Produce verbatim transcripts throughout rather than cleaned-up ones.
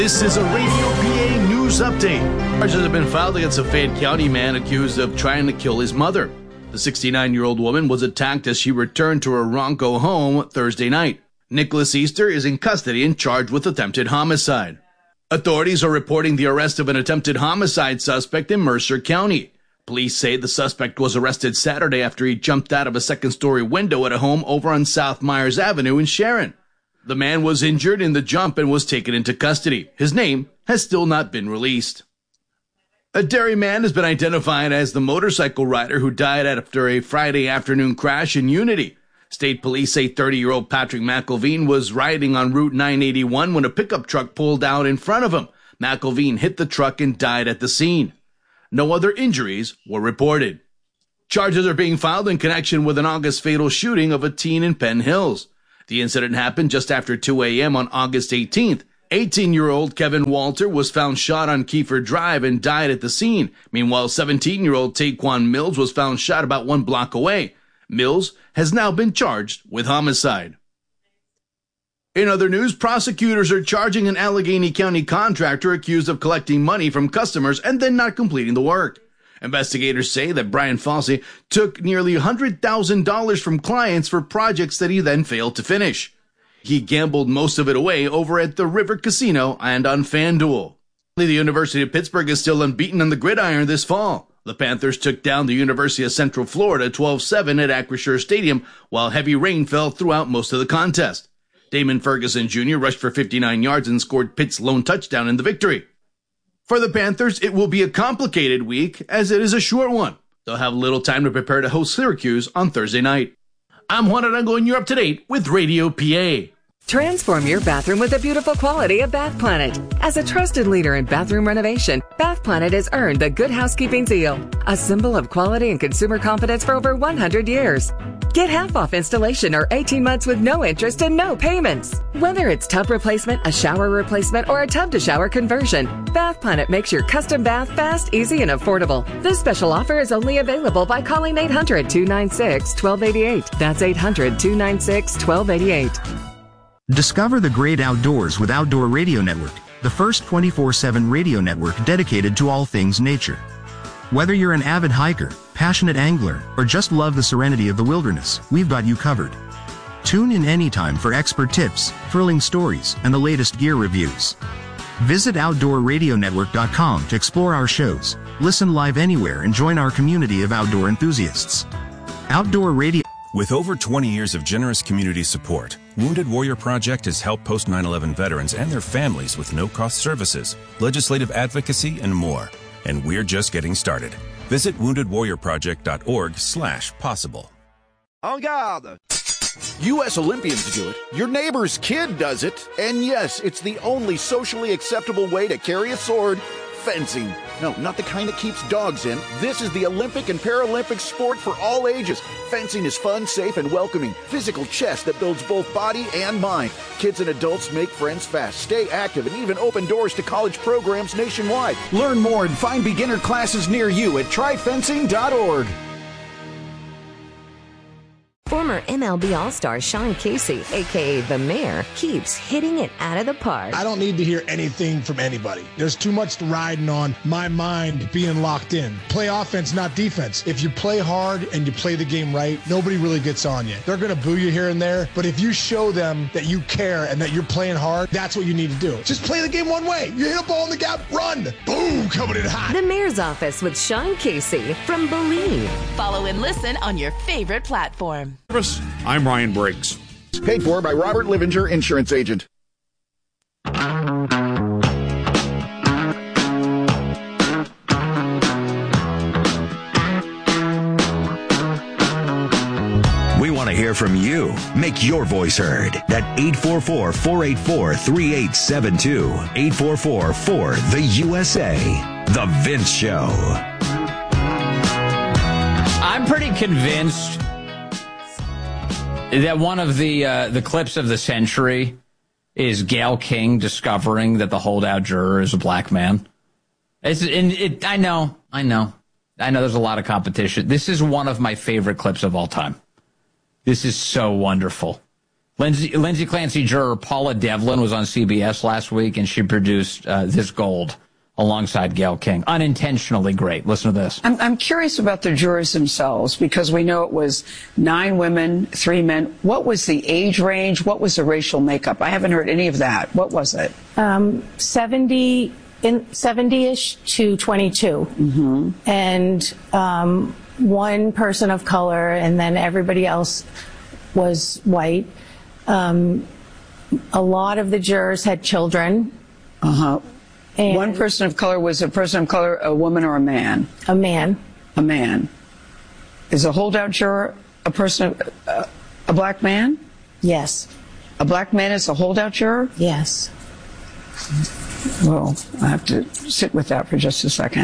This is a Radio P A news update. Charges have been filed against a Fayette County man accused of trying to kill his mother. The sixty-nine-year-old woman was attacked as she returned to her Ronco home Thursday night. Nicholas Easter is in custody and charged with attempted homicide. Authorities are reporting the arrest of an attempted homicide suspect in Mercer County. Police say the suspect was arrested Saturday after he jumped out of a second-story window at a home over on South Myers Avenue in Sharon. The man was injured in the jump and was taken into custody. His name has still not been released. A Derry man has been identified as the motorcycle rider who died after a Friday afternoon crash in Unity. State police say thirty-year-old Patrick McElveen was riding on Route nine eighty-one when a pickup truck pulled out in front of him. McElveen hit the truck and died at the scene. No other injuries were reported. Charges are being filed in connection with an August fatal shooting of a teen in Penn Hills. The incident happened just after two a.m. on August eighteenth. eighteen-year-old Kevin Walter was found shot on Kiefer Drive and died at the scene. Meanwhile, seventeen-year-old Taquan Mills was found shot about one block away. Mills has now been charged with homicide. In other news, prosecutors are charging an Allegheny County contractor accused of collecting money from customers and then not completing the work. Investigators say that Brian Fossey took nearly one hundred thousand dollars from clients for projects that he then failed to finish. He gambled most of it away over at the River Casino and on FanDuel. The University of Pittsburgh is still unbeaten on the gridiron this fall. The Panthers took down the University of Central Florida twelve seven at Acrisure Stadium, while heavy rain fell throughout most of the contest. Damon Ferguson Junior rushed for fifty-nine yards and scored Pitt's lone touchdown in the victory. For the Panthers, it will be a complicated week, as it is a short one. They'll have little time to prepare to host Syracuse on Thursday night. I'm Juan Arango, and you're up to date with Radio P A. Transform your bathroom with the beautiful quality of Bath Planet. As a trusted leader in bathroom renovation, Bath Planet has earned the Good Housekeeping seal, a symbol of quality and consumer confidence for over one hundred years. Get half off installation or eighteen months with no interest and no payments. Whether it's tub replacement, a shower replacement, or a tub-to-shower conversion, Bath Planet makes your custom bath fast, easy, and affordable. This special offer is only available by calling eight hundred, two nine six, one two eight eight. That's eight hundred, two nine six, one two eight eight. Discover the great outdoors with Outdoor Radio Network, the first twenty-four seven radio network dedicated to all things nature. Whether you're an avid hiker, passionate angler, or just love the serenity of the wilderness, we've got you covered. Tune in anytime for expert tips, thrilling stories, and the latest gear reviews. Visit outdoor radio network dot com to explore our shows, listen live anywhere, and join our community of outdoor enthusiasts. Outdoor Radio. With over twenty years of generous community support, Wounded Warrior Project has helped post nine eleven veterans and their families with no-cost services, legislative advocacy, and more. And we're just getting started. Visit wounded warrior project dot org slash possible. En garde! U S Olympians do it, your neighbor's kid does it, and yes, it's the only socially acceptable way to carry a sword, fencing. No, not the kind that keeps dogs in. This is the Olympic and Paralympic sport for all ages. Fencing is fun, safe, and welcoming. Physical chess that builds both body and mind. Kids and adults make friends fast, stay active, and even open doors to college programs nationwide. Learn more and find beginner classes near you at try fencing dot org. Former M L B All-Star Sean Casey, a k a. The Mayor, keeps hitting it out of the park. I don't need to hear anything from anybody. There's too much riding on my mind being locked in. Play offense, not defense. If you play hard and you play the game right, nobody really gets on you. They're going to boo you here and there, but if you show them that you care and that you're playing hard, that's what you need to do. Just play the game one way. You hit a ball in the gap, run. Boom, coming in hot. The Mayor's Office with Sean Casey from Believe. Follow and listen on your favorite platform. I'm Ryan Briggs. Paid for by Robert Livinger, insurance agent. We want to hear from you. Make your voice heard at eight four four, four eight four, three eight seven two. eight four four, four, the U S A. The Vince Show. I'm pretty convinced that one of the uh, the clips of the century is Gayle King discovering that the holdout juror is a black man. It's, and it, I know, I know, I know there's a lot of competition. This is one of my favorite clips of all time. This is so wonderful. Lindsay, Lindsay Clancy juror Paula Devlin was on C B S last week, and she produced uh, this gold alongside Gayle King. Unintentionally great. Listen to this. I'm, I'm curious about the jurors themselves, because we know it was nine women, three men. What was the age range? What was the racial makeup? I haven't heard any of that. What was it? Um, seventy in seventy-ish to twenty-two. Mm-hmm. And um, one person of color, and then everybody else was white. Um, a lot of the jurors had children. Uh-huh. And one person of color, was a person of color a woman or a man? A man. A man. Is a holdout juror a person, uh, a black man? Yes. A black man is a holdout juror? Yes. Well, I have to sit with that for just a second.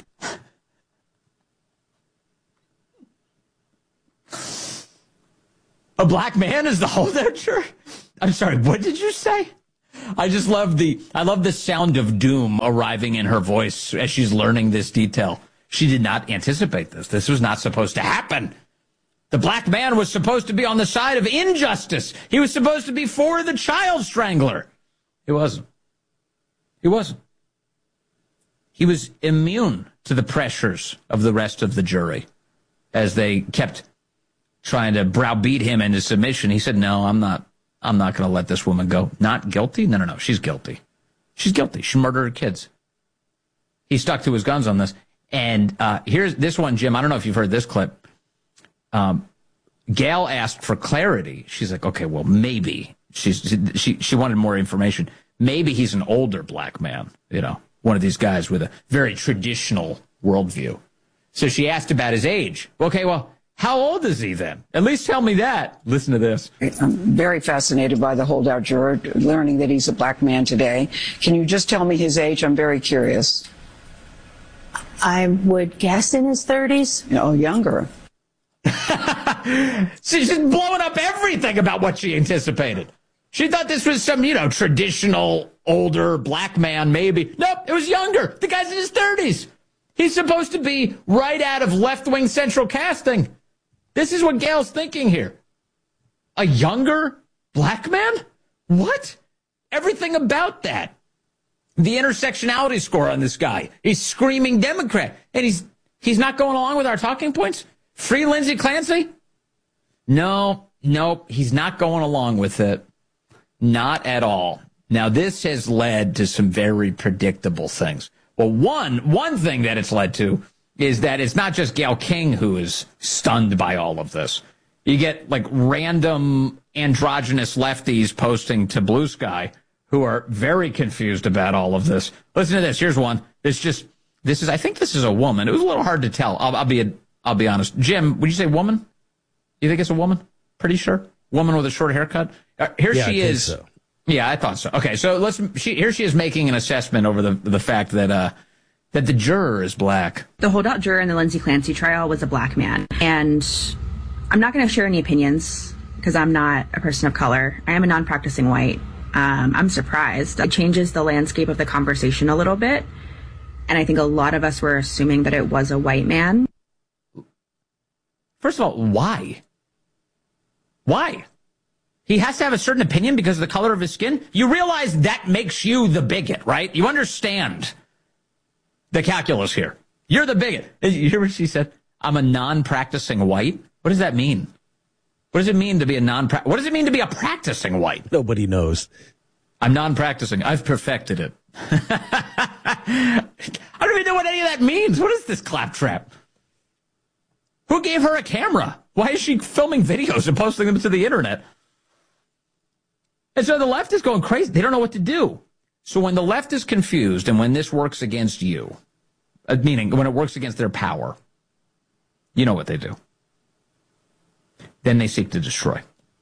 A black man is the holdout juror? I'm sorry, what did you say? I just love the I love the sound of doom arriving in her voice as she's learning this detail. She did not anticipate this. This was not supposed to happen. The black man was supposed to be on the side of injustice. He was supposed to be for the child strangler. He wasn't. He wasn't. He was immune to the pressures of the rest of the jury as they kept trying to browbeat him into submission. He said, no, I'm not. I'm not going to let this woman go. Not guilty? No, no, no. She's guilty. She's guilty. She murdered her kids. He stuck to his guns on this. And uh, here's this one, Jim. I don't know if you've heard this clip. Um, Gayle asked for clarity. She's like, okay, well, maybe. She's she she wanted more information. Maybe he's an older black man, you know, one of these guys with a very traditional worldview. So she asked about his age. Okay, well, how old is he then? At least tell me that. Listen to this. I'm very fascinated by the holdout juror, learning that he's a black man today. Can you just tell me his age? I'm very curious. I would guess in his thirties. No, younger. She's just blowing up everything about what she anticipated. She thought this was some, you know, traditional, older black man, maybe. Nope, it was younger. The guy's in his thirties. He's supposed to be right out of left-wing central casting. This is what Gayle's thinking here. A younger black man? What? Everything about that. The intersectionality score on this guy. He's screaming Democrat. And he's he's not going along with our talking points? Free Lindsay Clancy? No, no, he's not going along with it. Not at all. Now, this has led to some very predictable things. Well, one one thing that it's led to is that it's not just Gayle King who is stunned by all of this. You get, like, random androgynous lefties posting to Blue Sky who are very confused about all of this. Listen to this. Here's one. This just, this is, I think this is a woman. It was a little hard to tell. I'll, I'll be, a, I'll be honest. Jim, would you say woman? You think it's a woman? Pretty sure. Woman with a short haircut. Uh, here yeah, she I is. think so. Yeah, I thought so. Okay, so let's. She, here she is making an assessment over the the fact that uh, that the juror is black. The holdout juror in the Lindsay Clancy trial was a black man, and I'm not going to share any opinions because I'm not a person of color. I am a non-practicing white. Um, I'm surprised. It changes the landscape of the conversation a little bit, and I think a lot of us were assuming that it was a white man. First of all, why? Why? He has to have a certain opinion because of the color of his skin? You realize that makes you the bigot, right? You understand the calculus here. You're the bigot. You hear what she said? I'm a non-practicing white? What does that mean? What does it mean to be a non What does it mean to be a practicing white? Nobody knows. I'm non-practicing. I've perfected it. I don't even know what any of that means. What is this claptrap? Who gave her a camera? Why is she filming videos and posting them to the internet? And so the left is going crazy. They don't know what to do. So when the left is confused and when this works against you, uh, meaning when it works against their power, you know what they do. Then they seek to destroy.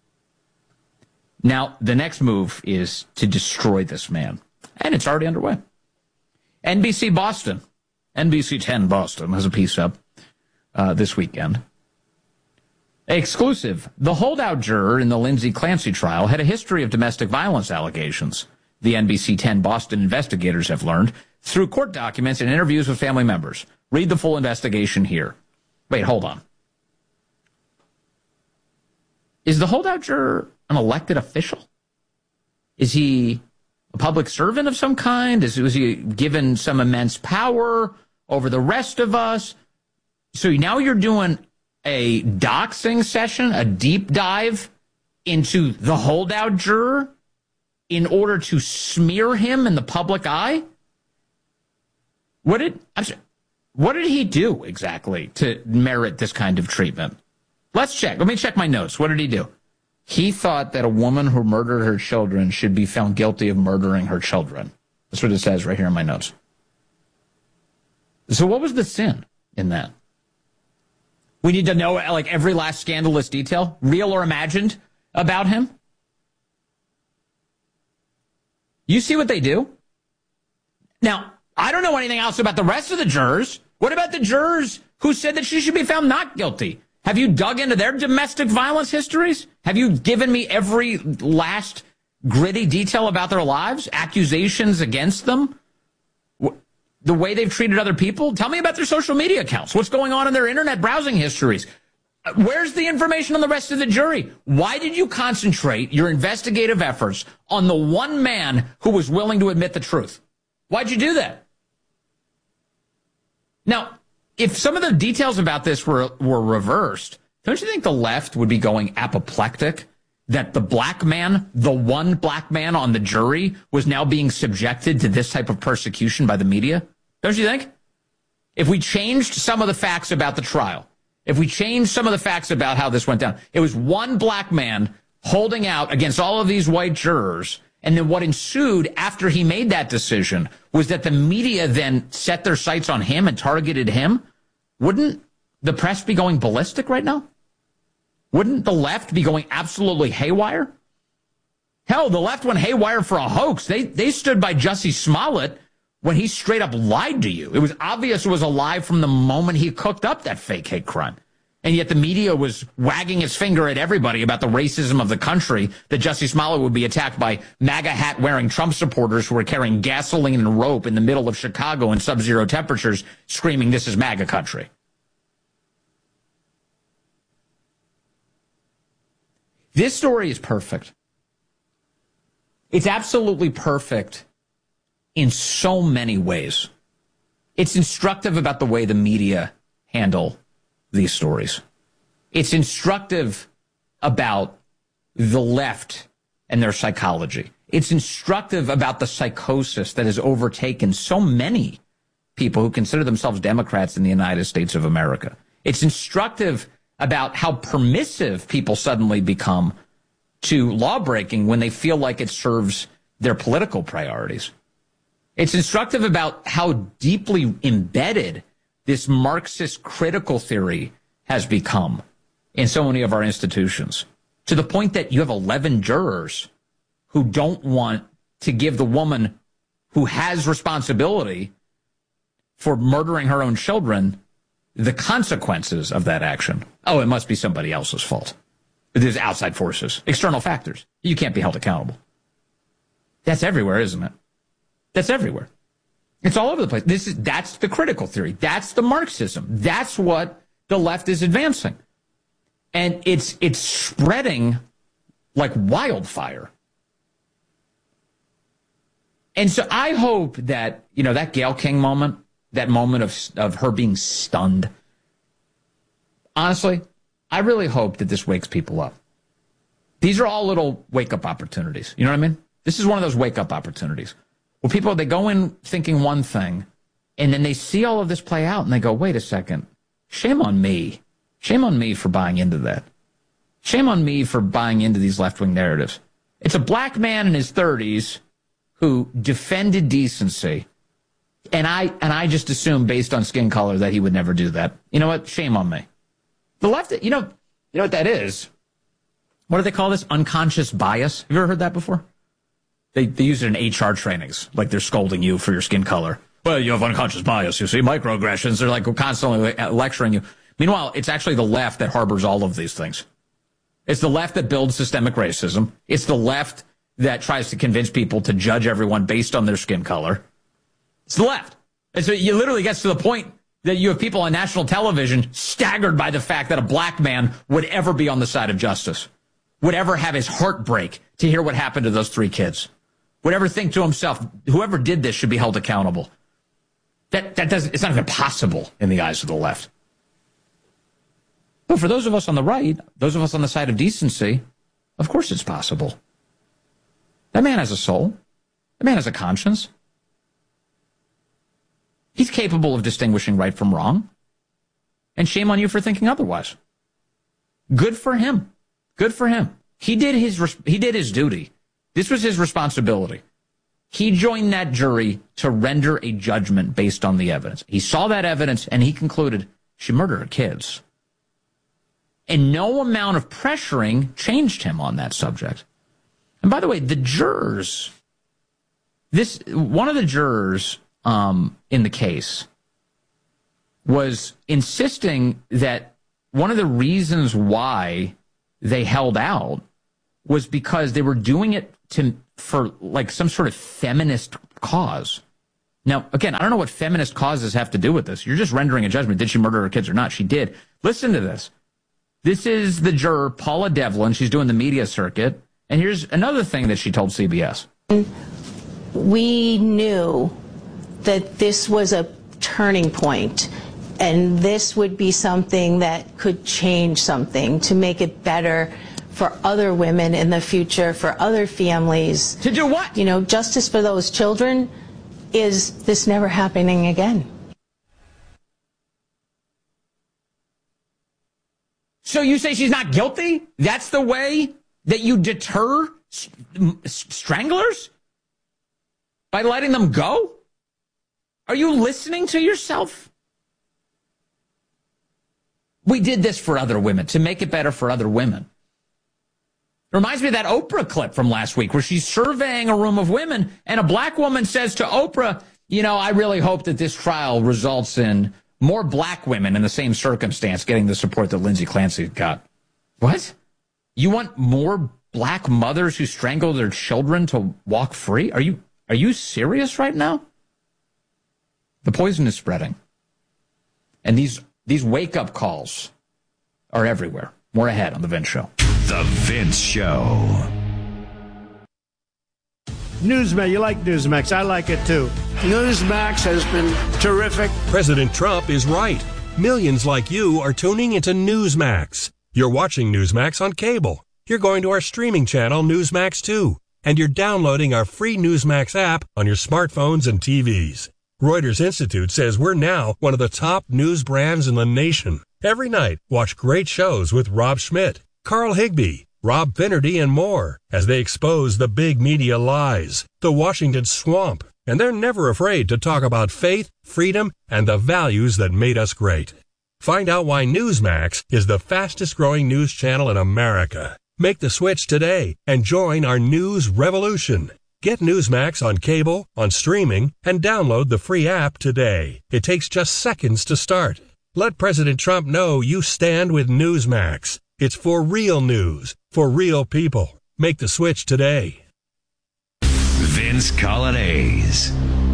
Now, the next move is to destroy this man. And it's already underway. N B C Boston, N B C ten Boston has a piece up uh, this weekend. Exclusive. The holdout juror in the Lindsay Clancy trial had a history of domestic violence allegations, the N B C ten Boston investigators have learned through court documents and interviews with family members. Read the full investigation here. Wait, hold on. Is the holdout juror an elected official? Is he a public servant of some kind? Is, was he given some immense power over the rest of us? So now you're doing a doxing session, a deep dive into the holdout juror in order to smear him in the public eye? What did I'm sorry, what did he do exactly to merit this kind of treatment? Let's check. Let me check my notes. What did he do? He thought that a woman who murdered her children should be found guilty of murdering her children. That's what it says right here in my notes. So what was the sin in that? We need to know like every last scandalous detail, real or imagined, about him. You see what they do? Now, I don't know anything else about the rest of the jurors. What about the jurors who said that she should be found not guilty? Have you dug into their domestic violence histories? Have you given me every last gritty detail about their lives? Accusations against them? The way they've treated other people? Tell me about their social media accounts. What's going on in their internet browsing histories? Where's the information on the rest of the jury? Why did you concentrate your investigative efforts on the one man who was willing to admit the truth? Why'd you do that? Now, if some of the details about this were, were reversed, don't you think the left would be going apoplectic that the black man, the one black man on the jury, was now being subjected to this type of persecution by the media? Don't you think? If we changed some of the facts about the trial, if we changed some of the facts about how this went down, it was one black man holding out against all of these white jurors, and then what ensued after he made that decision was that the media then set their sights on him and targeted him. Wouldn't the press be going ballistic right now? Wouldn't the left be going absolutely haywire? Hell, the left went haywire for a hoax. They they stood by Jussie Smollett when he straight up lied to you. It was obvious it was a lie from the moment he cooked up that fake hate crime. And yet the media was wagging its finger at everybody about the racism of the country, that Jussie Smollett would be attacked by MAGA hat-wearing Trump supporters who were carrying gasoline and rope in the middle of Chicago in sub-zero temperatures, screaming, "This is MAGA country." This story is perfect. It's absolutely perfect in so many ways. It's instructive about the way the media handle these stories. It's instructive about the left and their psychology. It's instructive about the psychosis that has overtaken so many people who consider themselves Democrats in the United States of America. It's instructive about how permissive people suddenly become to lawbreaking when they feel like it serves their political priorities. It's instructive about how deeply embedded this Marxist critical theory has become in so many of our institutions, to the point that you have eleven jurors who don't want to give the woman who has responsibility for murdering her own children the consequences of that action. Oh, it must be somebody else's fault. There's outside forces, external factors. You can't be held accountable. That's everywhere, isn't it? That's everywhere. It's all over the place. This is that's the critical theory. That's the Marxism. That's what the left is advancing. And it's it's spreading like wildfire. And so I hope that, you know, that Gayle King moment, that moment of of her being stunned, honestly, I really hope that this wakes people up. These are all little wake-up opportunities. You know what I mean? This is one of those wake-up opportunities where people, they go in thinking one thing, and then they see all of this play out, and they go, wait a second, shame on me. Shame on me for buying into that. Shame on me for buying into these left-wing narratives. It's a black man in his thirties who defended decency, and I and I just assumed based on skin color that he would never do that. You know what? Shame on me. The left, you know, you know what that is? What do they call this? Unconscious bias. Have you ever heard that before? They they use it in H R trainings, like they're scolding you for your skin color. Well, you have unconscious bias, you see, microaggressions. They're like constantly lecturing you. Meanwhile, it's actually the left that harbors all of these things. It's the left that builds systemic racism. It's the left that tries to convince people to judge everyone based on their skin color. It's the left. And so you literally gets to the point that you have people on national television staggered by the fact that a black man would ever be on the side of justice. would ever have his heart break to hear what happened to those three kids. Would ever think to himself, whoever did this should be held accountable. That that doesn't, it's not even possible in the eyes of the left. But for those of us on the right, those of us on the side of decency, of course it's possible. That man has a soul. That man has a conscience. He's capable of distinguishing right from wrong. And shame on you for thinking otherwise. Good for him. Good for him. He did his he did his duty. This was his responsibility. He joined that jury to render a judgment based on the evidence. He saw that evidence and he concluded she murdered her kids. And no amount of pressuring changed him on that subject. And by the way, the jurors, this one of the jurors um, in the case was insisting that one of the reasons why they held out was because they were doing it to for like some sort of feminist cause. Now, again, I don't know what feminist causes have to do with this. You're just rendering a judgment. Did she murder her kids or not? She did. Listen to this. This is the juror, Paula Devlin. She's doing the media circuit. And here's another thing that she told C B S. We knew that this was a turning point, and this would be something that could change something to make it better for other women in the future, for other families. To do what? You know, justice for those children. Is this never happening again? So you say she's not guilty? That's the way that you deter stranglers? By letting them go? Are you listening to yourself? We did this for other women, to make it better for other women. It reminds me of that Oprah clip from last week where she's surveying a room of women and a black woman says to Oprah, you know, I really hope that this trial results in more black women in the same circumstance getting the support that Lindsay Clancy got. What? You want more black mothers who strangle their children to walk free? Are you are you serious right now? The poison is spreading. And these these wake-up calls are everywhere. More ahead on The Vince Show. The Vince Show. Newsmax, you like Newsmax. I like it too. Newsmax has been terrific. President Trump is right. Millions like you are tuning into Newsmax. You're watching Newsmax on cable. You're going to our streaming channel, Newsmax two. And you're downloading our free Newsmax app on your smartphones and T Vs. Reuters Institute says we're now one of the top news brands in the nation. Every night, watch great shows with Rob Schmidt, Carl Higbie, Rob Finnerty, and more as they expose the big media lies, the Washington swamp, and they're never afraid to talk about faith, freedom, and the values that made us great. Find out why Newsmax is the fastest-growing news channel in America. Make the switch today and join our news revolution. Get Newsmax on cable, on streaming, and download the free app today. It takes just seconds to start. Let President Trump know you stand with Newsmax. It's for real news, for real people. Make the switch today. Vince Colonnese.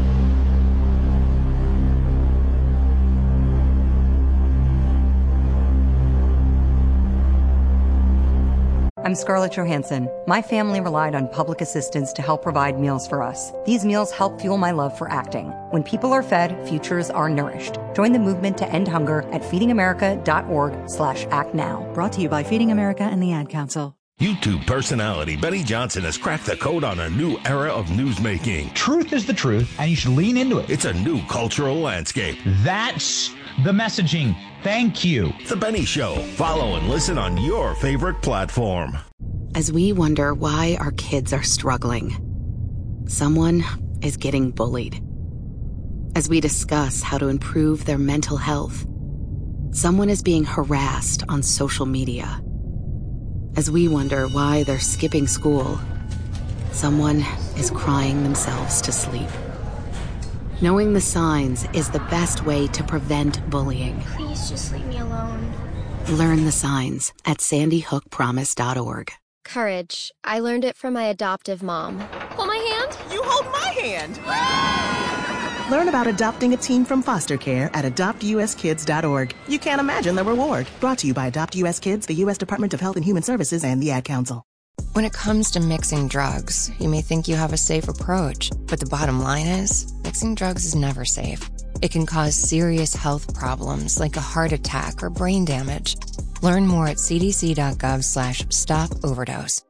I'm Scarlett Johansson. My family relied on public assistance to help provide meals for us. These meals help fuel my love for acting. When people are fed, futures are nourished. Join the movement to end hunger at feedingamerica.org slash act now. Brought to you by Feeding America and the Ad Council. YouTube personality Benny Johnson has cracked the code on a new era of newsmaking. Truth is the truth, and you should lean into it. It's a new cultural landscape. That's the messaging. Thank you. The Benny Show. Follow and listen on your favorite platform. As we wonder why our kids are struggling, someone is getting bullied. As we discuss how to improve their mental health, someone is being harassed on social media. As we wonder why they're skipping school, someone is crying themselves to sleep. Knowing the signs is the best way to prevent bullying. Please just leave me alone. Learn the signs at sandy hook promise dot org. Courage. I learned it from my adoptive mom. Hold my hand. You hold my hand. Learn about adopting a teen from foster care at adopt u s kids dot org. You can't imagine the reward. Brought to you by Adopt U S Kids, the U S Department of Health and Human Services, and the Ad Council. When it comes to mixing drugs, you may think you have a safe approach, but the bottom line is, mixing drugs is never safe. It can cause serious health problems like a heart attack or brain damage. Learn more at c d c dot gov slash stop overdose.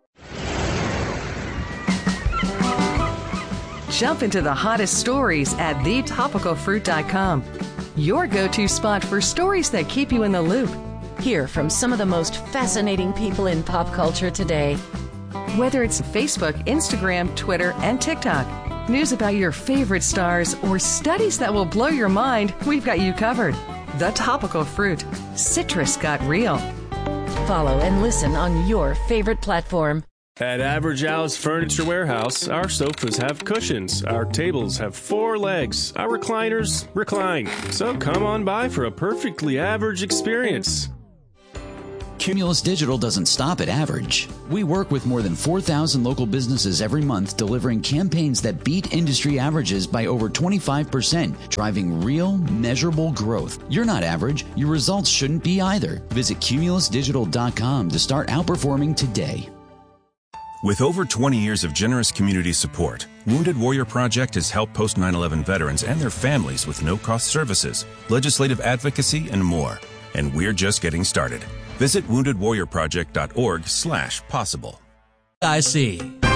Jump into the hottest stories at the topical fruit dot com. Your go-to spot for stories that keep you in the loop. Hear from some of the most fascinating people in pop culture today. Whether it's Facebook, Instagram, Twitter, and TikTok, news about your favorite stars, or studies that will blow your mind, we've got you covered. The Topical Fruit. Citrus got real. Follow and listen on your favorite platform. At Average Al's Furniture Warehouse, our sofas have cushions, our tables have four legs, our recliners recline. So come on by for a perfectly average experience. Cumulus Digital doesn't stop at average. We work with more than four thousand local businesses every month, delivering campaigns that beat industry averages by over twenty-five percent, driving real, measurable growth. You're not average. Your results shouldn't be either. Visit cumulus digital dot com to start outperforming today. With over twenty years of generous community support, Wounded Warrior Project has helped post nine eleven veterans and their families with no-cost services, legislative advocacy, and more. And we're just getting started. Visit wounded warrior project dot org slash possible. I see.